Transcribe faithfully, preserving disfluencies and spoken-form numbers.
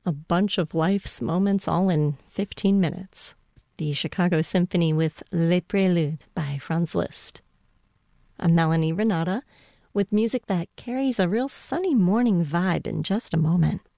A bunch of life's moments all in fifteen minutes. The Chicago Symphony with Les Préludes by Franz Liszt. I'm Melanie Renata with music that carries a real sunny morning vibe in just a moment.